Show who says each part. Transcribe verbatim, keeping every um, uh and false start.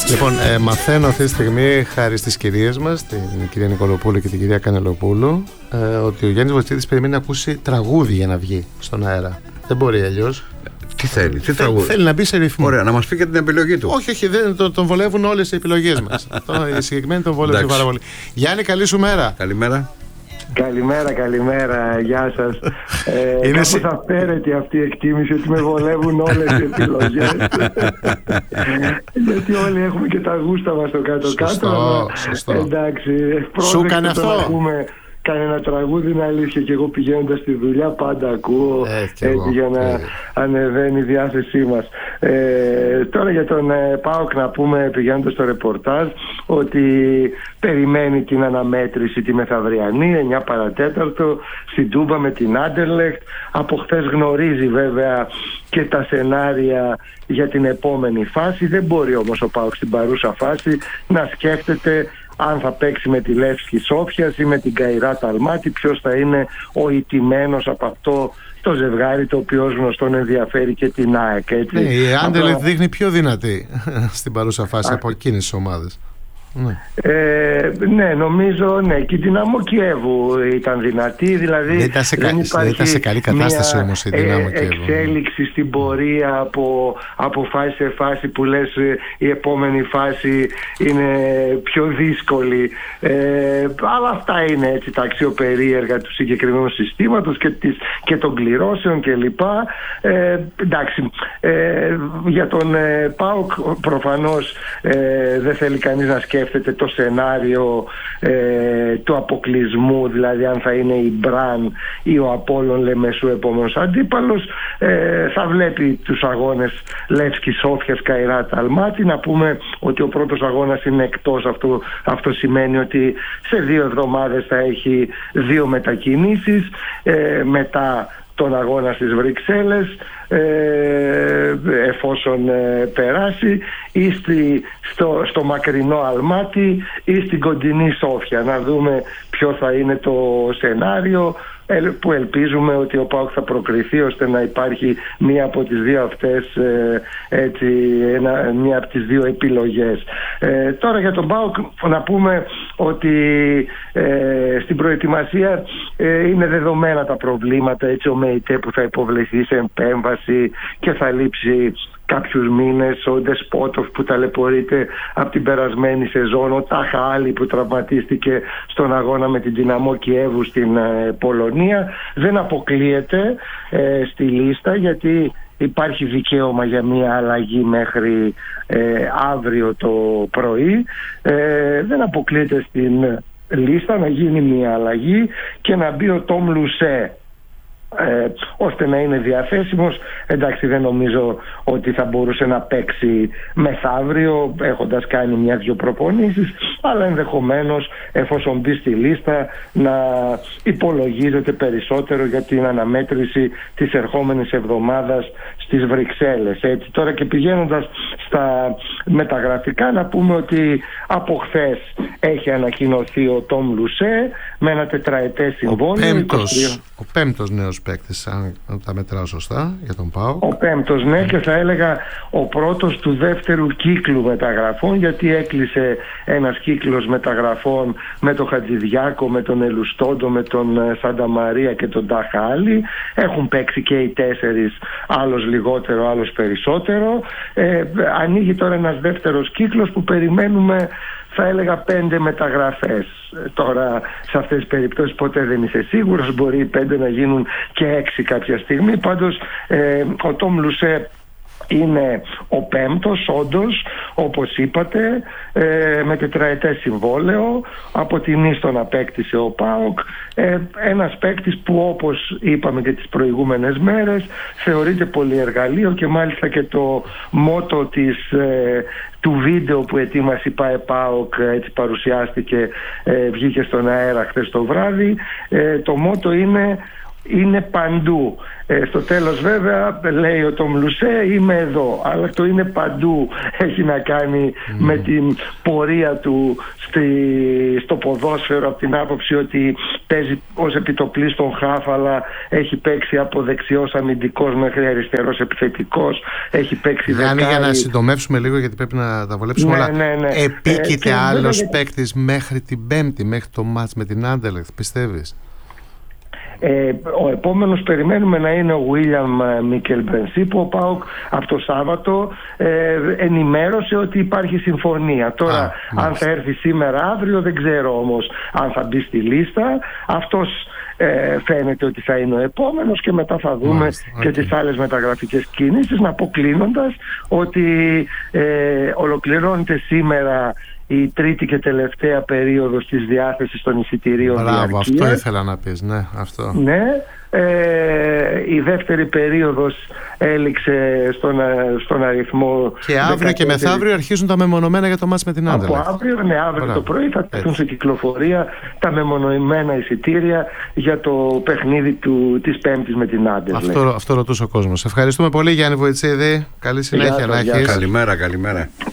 Speaker 1: Λοιπόν, ε, μαθαίνω αυτή τη στιγμή, χάρη στις κυρίες μας, την κυρία Νικολοπούλου και την κυρία Κανελοπούλου, ε, ότι ο Γιάννης Βοητσίδης περιμένει να ακούσει τραγούδι για να βγει στον αέρα. Δεν μπορεί αλλιώς.
Speaker 2: Τι θέλει, τι
Speaker 1: Θε,
Speaker 2: τραγούδι.
Speaker 1: Θέλει να μπει σε ρυθμό.
Speaker 2: Ωραία, να μας πει και την επιλογή του.
Speaker 1: Όχι, όχι, δεν, τον, τον βολεύουν όλες οι επιλογές μας. Η συγκεκριμένη τον βολεύει πάρα πολύ. Γιάννη, καλή σου μέρα.
Speaker 2: Καλημέρα.
Speaker 3: Καλημέρα, καλημέρα, γεια σας. Ε,
Speaker 1: Είναι
Speaker 3: κάπως αυθαίρετη αυτή η εκτίμηση ότι με βολεύουν όλες οι επιλογές. Γιατί όλοι έχουμε και τα γούστα μας στο κάτω-κάτω.
Speaker 1: Σωστό, σωστό.
Speaker 3: Εντάξει,
Speaker 1: σου κάνει αυτό.
Speaker 3: Να ακούμε κανένα τραγούδι, είναι αλήθεια, και εγώ πηγαίνοντας στη δουλειά πάντα ακούω
Speaker 1: ε,
Speaker 3: έτσι
Speaker 1: εγώ,
Speaker 3: για να
Speaker 1: ε.
Speaker 3: ανεβαίνει η διάθεσή μας. Ε, τώρα για τον ε, ΠΑΟΚ να πούμε, πηγαίνοντας στο ρεπορτάζ, ότι περιμένει την αναμέτρηση τη μεθαυριανή εννιά παρατέταρτο στην Τούμπα με την Άντερλεχτ. Από χθες γνωρίζει βέβαια και τα σενάρια για την επόμενη φάση. Δεν μπορεί όμως ο ΠΑΟΚ στην παρούσα φάση να σκέφτεται αν θα παίξει με τη Λεύσκη Σόφιας ή με την Καϊράτ Αλμάτι, ποιος θα είναι ο ηττημένος από αυτό το ζευγάρι, το οποίο ως γνωστόν ενδιαφέρει και την ΑΕΚ. Έτσι.
Speaker 1: Ναι, η Άντερλεχτ
Speaker 3: Απλά...
Speaker 1: δείχνει πιο δυνατή στην παρούσα φάση Α... από εκείνες τις ομάδες. Ναι.
Speaker 3: Ε, ναι, νομίζω ναι, και η Δυναμό Κιέβου ήταν δυνατή, δηλαδή
Speaker 1: δεν ήταν σε, κα... ήταν σε καλή κατάσταση όμως η Δυναμό
Speaker 3: ε,
Speaker 1: Κιέβου.
Speaker 3: Εξέλιξη στην πορεία από, από φάση σε φάση που λες η επόμενη φάση είναι πιο δύσκολη, ε, αλλά αυτά είναι έτσι τα αξιοπερίεργα του συγκεκριμένου συστήματος και, της, και των κληρώσεων κλπ. Ε, εντάξει, ε, για τον ε, ΠΑΟΚ προφανώς ε, δεν θέλει κανείς να σκέφτεται σκέφτεται το σενάριο ε, του αποκλεισμού, δηλαδή αν θα είναι η Μπραν ή ο Απόλλων Λεμεσού επόμενος αντίπαλος. Ε, θα βλέπει τους αγώνες Λεύσκη Σόφιας, Καϊράτ Αλμάτι. Να πούμε ότι ο πρώτος αγώνας είναι εκτός. Αυτό, αυτό σημαίνει ότι σε δύο εβδομάδες θα έχει δύο μετακινήσεις. Ε, μετά τον αγώνα στις Βρυξέλλες, ε, εφόσον ε, περάσει, ή στη, στο, στο μακρινό Αλμάτι ή στην κοντινή Σόφια. Να δούμε ποιο θα είναι το σενάριο, που ελπίζουμε ότι ο ΠΑΟΚ θα προκριθεί ώστε να υπάρχει μία από τις δύο αυτές, ε, έτσι, ένα, μία από τις δύο επιλογές. Ε, τώρα για τον ΠΑΟΚ να πούμε ότι ε, στην προετοιμασία ε, είναι δεδομένα τα προβλήματα, έτσι, ο ΜΕΙΤΕ που θα υποβληθεί σε επέμβαση και θα λείψει κάποιους μήνες, ο Ντεσπότοφ που ταλαιπωρείται από την περασμένη σεζόν, ο Ταχάλη που τραυματίστηκε στον αγώνα με την Δυναμό Κιέβου στην ε, Πολωνία. Δεν αποκλείεται ε, στη λίστα, γιατί υπάρχει δικαίωμα για μια αλλαγή μέχρι ε, αύριο το πρωί. Ε, δεν αποκλείεται στην λίστα να γίνει μια αλλαγή και να μπει ο Τόμ Λουσέ, Ε, ώστε να είναι διαθέσιμος. Εντάξει, δεν νομίζω ότι θα μπορούσε να παίξει μεθαύριο έχοντας κάνει μια-δυο προπονήσεις, αλλά ενδεχομένως εφόσον μπει στη λίστα να υπολογίζεται περισσότερο για την αναμέτρηση της ερχόμενης εβδομάδας στις Βρυξέλλες. Έτσι, τώρα και πηγαίνοντας στα μεταγραφικά, να πούμε ότι από χθες έχει ανακοινωθεί ο Τόμ Λουσέ με ένα τετραετές συμβόλαιο.
Speaker 1: Ο πέμπτος, ο πέμπτος νέος παίκτης, αν τα μετράω σωστά, για τον ΠΑΟΚ.
Speaker 3: Ο πέμπτος, ναι, και θα έλεγα ο πρώτος του δεύτερου κύκλου μεταγραφών, γιατί έκλεισε ένας κύκλος μεταγραφών με τον Χατζηδιάκο, με τον Ελουστόντο, με τον Σανταμαρία και τον Ταχάλη. Έχουν παίξει και οι τέσσερις, άλλος λιγότερο, άλλος περισσότερο. Ε, ανοίγει τώρα ένας δεύτερος κύκλος που περιμένουμε, θα έλεγα, πέντε μεταγραφές. Τώρα σε αυτές τις περιπτώσεις ποτέ δεν είσαι σίγουρος, μπορεί οι πέντε να γίνουν και έξι κάποια στιγμή. Πάντως ε, ο Τόμ Λουσέ είναι ο πέμπτος, όντως, όπως είπατε, ε, με τετραετές συμβόλαιο. Από την Ίστον απέκτησε ο ΠΑΟΚ, ε, ένας παίκτης που, όπως είπαμε και τις προηγούμενες μέρες, θεωρείται πολυεργαλείο, και μάλιστα και το μότο της, ε, του βίντεο που ετοίμασε η ΠΑΟΚ, έτσι παρουσιάστηκε, ε, βγήκε στον αέρα χθες το βράδυ. Ε, το μότο είναι είναι παντού. Ε, στο τέλος βέβαια λέει ο Τόμ Λουσέ, είμαι εδώ, αλλά το είναι παντού έχει να κάνει mm. με την πορεία του στη, στο ποδόσφαιρο, από την άποψη ότι παίζει ως επιτοπλίστων χαφ, αλλά έχει παίξει από δεξιός αμυντικός μέχρι αριστερός επιθετικός, έχει παίξει
Speaker 1: Γιάννη,
Speaker 3: δεκάρι.
Speaker 1: για να συντομεύσουμε λίγο, γιατί πρέπει να τα βολέψουμε
Speaker 3: Ναι,
Speaker 1: όλα.
Speaker 3: ναι, ναι.
Speaker 1: Επίκειται
Speaker 3: Ε,
Speaker 1: άλλος
Speaker 3: βέβαια,
Speaker 1: παίκτης μέχρι την Πέμπτη, μέχρι το μάτς με την Άντερλεχτ, πιστεύεις?
Speaker 3: Ε, ο επόμενος περιμένουμε να είναι ο William Μίκελ Μπενσί, που ο ΠΑΟΚ από το Σάββατο ε, ενημέρωσε ότι υπάρχει συμφωνία. Τώρα
Speaker 1: Α,
Speaker 3: αν θα έρθει σήμερα αύριο δεν ξέρω όμως αν θα μπει στη λίστα. Αυτός ε, φαίνεται ότι θα είναι ο επόμενος και μετά θα δούμε
Speaker 1: Μάλιστα,
Speaker 3: και
Speaker 1: okay.
Speaker 3: τις άλλες μεταγραφικές κινήσεις. Να πω κλείνοντας ότι ε, ολοκληρώνεται σήμερα η τρίτη και τελευταία περίοδος της διάθεσης των εισιτηρίων.
Speaker 1: Μπράβο,
Speaker 3: διαρκείας.
Speaker 1: αυτό ήθελα να πεις, ναι, αυτό.
Speaker 3: Ναι, ε, η δεύτερη περίοδος έληξε στον, στον αριθμό.
Speaker 1: Και αύριο δεκατέσσερα και μεθαύριο αρχίζουν τα μεμονωμένα για το μάτς με την Άντερλεχτ.
Speaker 3: Από αύριο, ναι, αύριο
Speaker 1: Μπράβο.
Speaker 3: το πρωί θα τεθούν σε κυκλοφορία τα μεμονωμένα εισιτήρια για το παιχνίδι του, της Πέμπτης με την Άντερλεχτ.
Speaker 1: Αυτό, αυτό ρωτούσε ο κόσμος. Ευχαριστούμε πολύ, Γιάννη Βοητσίδη. Καλή συνέχεια να έχεις.
Speaker 2: Καλημέρα, καλημέρα.